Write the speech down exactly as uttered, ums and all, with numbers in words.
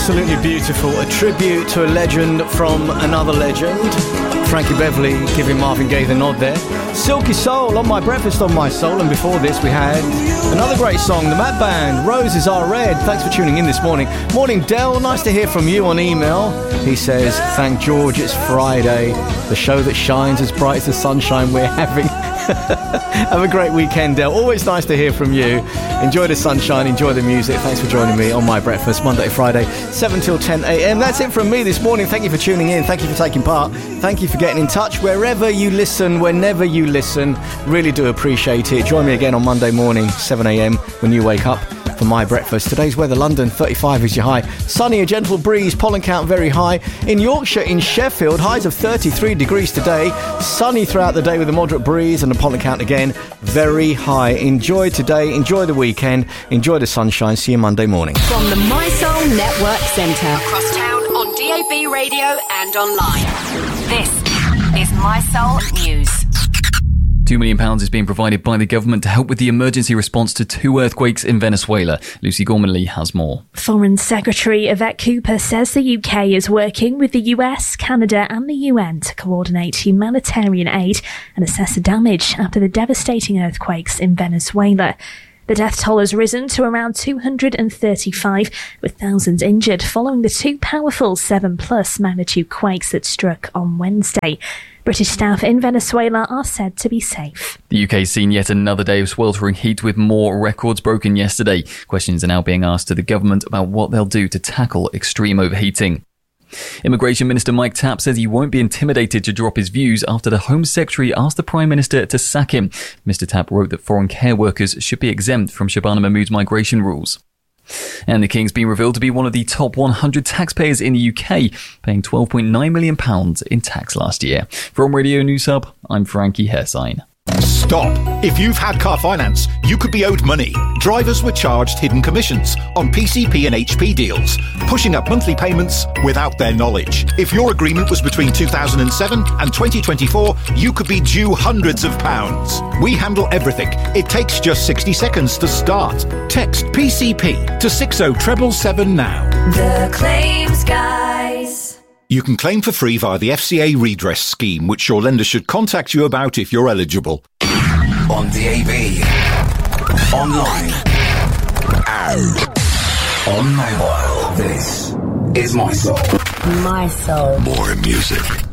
Absolutely beautiful. A tribute to a legend from another legend. Frankie Beverly giving Marvin Gaye the nod there. Silky Soul, On My Breakfast, On My Soul. And before this we had another great song, the Matt Band, Roses Are Red. Thanks for tuning in this morning. Morning, Del. Nice to hear from you on email. He says, thank George, it's Friday. The show that shines as bright as the sunshine we're having. Have a great weekend, Del. Always nice to hear from you. Enjoy the sunshine, enjoy the music. Thanks for joining me on My Breakfast, Monday to Friday, seven till ten a.m. That's it from me this morning. Thank you for tuning in. Thank you for taking part. Thank you for getting in touch wherever you listen, whenever you listen. Really do appreciate it. Join me again on Monday morning, seven a.m. when you wake up for My Breakfast. Today's weather: London, thirty-five is your high. Sunny, a gentle breeze, pollen count very high. In Yorkshire, in Sheffield, highs of thirty-three degrees today. Sunny throughout the day with a moderate breeze and the pollen count again very high. Enjoy today, enjoy the weekend, enjoy the sunshine. See you Monday morning. From the My Soul Network Centre, across town on D A B radio and online. This is My Soul News. Two million pounds is being provided by the government to help with the emergency response to two earthquakes in Venezuela. Lucy Gormanley has more. Foreign Secretary Yvette Cooper says the U K is working with the U S, Canada and the U N to coordinate humanitarian aid and assess the damage after the devastating earthquakes in Venezuela. The death toll has risen to around two hundred thirty-five, with thousands injured following the two powerful seven plus magnitude quakes that struck on Wednesday. British staff in Venezuela are said to be safe. The U K's seen yet another day of sweltering heat with more records broken yesterday. Questions are now being asked to the government about what they'll do to tackle extreme overheating. Immigration Minister Mike Tapp says he won't be intimidated to drop his views after the Home Secretary asked the Prime Minister to sack him. Mister Tapp wrote that foreign care workers should be exempt from Shabana Mahmood's migration rules. And the King's been revealed to be one of the top one hundred taxpayers in the U K, paying twelve point nine million pounds in tax last year. From Radio News Hub, I'm Frankie Hersign. Stop. If you've had car finance, you could be owed money. Drivers were charged hidden commissions on P C P and H P deals, pushing up monthly payments without their knowledge. If your agreement was between two thousand seven and twenty twenty-four, you could be due hundreds of pounds. We handle everything. It takes just sixty seconds to start. Text P C P to six oh seven seven now. The Claims Guys. You can claim for free via the F C A redress scheme, which your lender should contact you about if you're eligible. On D A B, online, and on mobile. This is My Soul. My Soul. More music.